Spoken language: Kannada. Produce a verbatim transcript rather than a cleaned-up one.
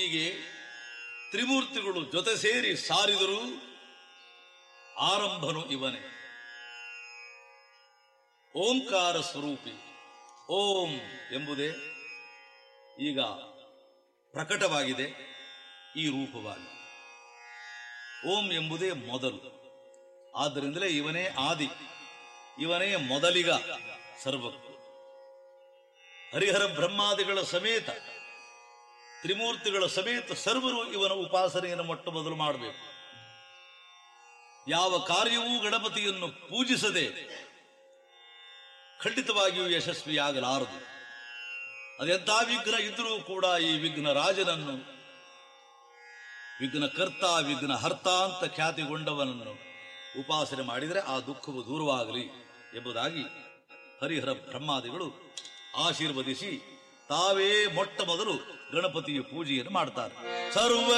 ಹೀಗೆ ತ್ರಿಮೂರ್ತಿಗಳು ಜೊತೆ ಸೇರಿ ಸಾರಿದರು. ಆರಂಭನು ಇವನೇ, ಓಂಕಾರ ಸ್ವರೂಪಿ. ಓಂ ಎಂಬುದೇ ಈಗ ಪ್ರಕಟವಾಗಿದೆ ಈ ರೂಪವಾಗಿ. ಓಂ ಎಂಬುದೇ ಮೊದಲು, ಆದ್ದರಿಂದಲೇ ಇವನೇ ಆದಿ, ಇವನೇ ಮೊದಲಿಗ ಸರ್ವಕ್ಕೂ. ಹರಿಹರ ಬ್ರಹ್ಮಾದಿಗಳ ಸಮೇತ ತ್ರಿಮೂರ್ತಿಗಳ ಸಮೇತ ಸರ್ವರು ಇವನ ಉಪಾಸನೆಯನ್ನು ಮೊಟ್ಟ ಮೊದಲು ಮಾಡಬೇಕು. ಯಾವ ಕಾರ್ಯವೂ ಗಣಪತಿಯನ್ನು ಪೂಜಿಸದೆ ಖಂಡಿತವಾಗಿಯೂ ಯಶಸ್ವಿಯಾಗಲಾರದು. ಅದೆಂಥ ವಿಘ್ನ ಇದ್ರೂ ಕೂಡ ಈ ವಿಘ್ನ ರಾಜನನ್ನು, ವಿಘ್ನಕರ್ತ ವಿಘ್ನ ಹರ್ತ ಅಂತ ಖ್ಯಾತಿಗೊಂಡವನನ್ನು ಉಪಾಸನೆ ಮಾಡಿದರೆ ಆ ದುಃಖವು ದೂರವಾಗಲಿ ಎಂಬುದಾಗಿ ಹರಿಹರ ಬ್ರಹ್ಮಾದಿಗಳು ಆಶೀರ್ವದಿಸಿ ತಾವೇ ಮೊಟ್ಟ ಮೊದಲು ಗಣಪತಿಯ ಪೂಜೆಯನ್ನು ಮಾಡ್ತಾರೆ. ಸರ್ವ